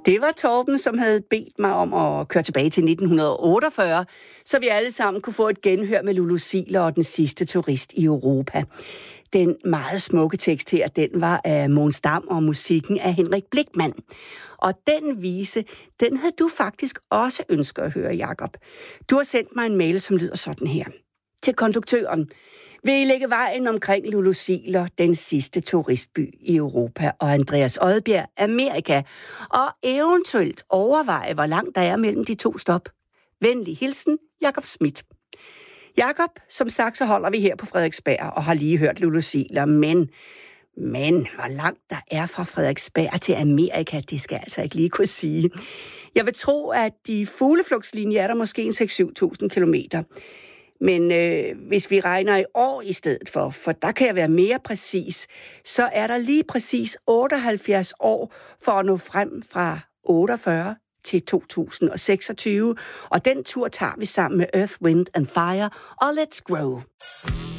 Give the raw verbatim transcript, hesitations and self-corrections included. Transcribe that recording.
Det var Torben, som havde bedt mig om at køre tilbage til nitten otteogfyrre, så vi alle sammen kunne få et genhør med Lulu Ziegler og den sidste turist i Europa. Den meget smukke tekst her, den var af Mogens Dam og musikken af Henrik Blichmann. Og den vise, den havde du faktisk også ønsket at høre, Jakob. Du har sendt mig en mail, som lyder sådan her. Til konduktøren. Vil I lægge vejen omkring Lulu Ziegler, den sidste turistby i Europa, og Andreas Odbjerg, Amerika, og eventuelt overveje, hvor langt der er mellem de to stop? Venlig hilsen, Jakob Schmidt. Jakob, som sagt, så holder vi her på Frederiksberg og har lige hørt Lulu Ziegler, men, men hvor langt der er fra Frederiksberg til Amerika, det skal jeg altså ikke lige kunne sige. Jeg vil tro, at de fugleflugtslinje er der måske en seks til syv tusind kilometer. Men øh, hvis vi regner i år i stedet for, for der kan jeg være mere præcis, så er der lige præcis otteoghalvfjerds år for at nå frem fra otteogfyrre til to tusind og seksogtyve. Og den tur tager vi sammen med Earth, Wind and Fire og Let's Grow.